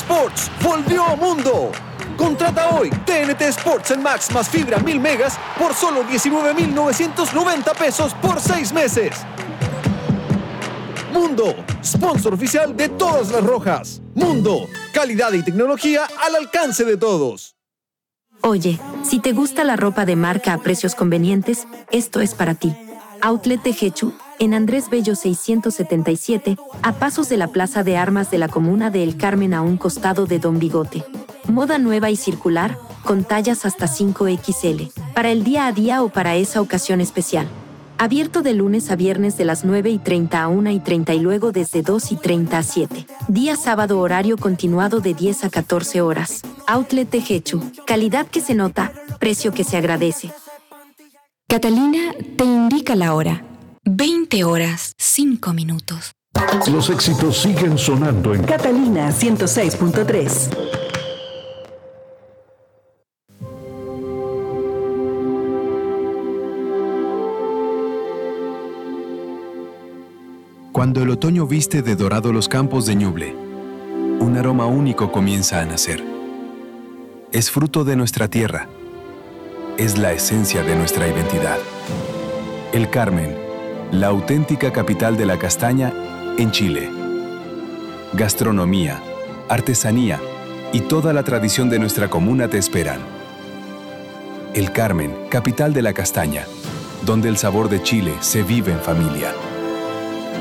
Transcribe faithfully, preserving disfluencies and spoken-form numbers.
Sports volvió a Mundo. Contrata hoy T N T Sports en Max más fibra mil megas por solo diecinueve mil novecientos noventa pesos por seis meses. Mundo, sponsor oficial de todas las rojas. Mundo, calidad y tecnología al alcance de todos. Oye, si te gusta la ropa de marca a precios convenientes, esto es para ti. Outlet de Jechu, en Andrés Bello seiscientos setenta y siete, a pasos de la Plaza de Armas de la Comuna de El Carmen a un costado de Don Bigote. Moda nueva y circular, con tallas hasta cinco equis ele, para el día a día o para esa ocasión especial. Abierto de lunes a viernes de las nueve y treinta a una y treinta y luego desde dos y treinta a siete. Día sábado horario continuado de diez a catorce horas. Outlet de Jechu, calidad que se nota, precio que se agradece. Catalina te indica la hora. veinte horas, cinco minutos. Los éxitos siguen sonando en Catalina ciento seis punto tres. Cuando el otoño viste de dorado los campos de Ñuble, un aroma único comienza a nacer. Es fruto de nuestra tierra. Es la esencia de nuestra identidad. El Carmen, la auténtica capital de la castaña en Chile. Gastronomía, artesanía y toda la tradición de nuestra comuna te esperan. El Carmen, capital de la castaña, donde el sabor de Chile se vive en familia.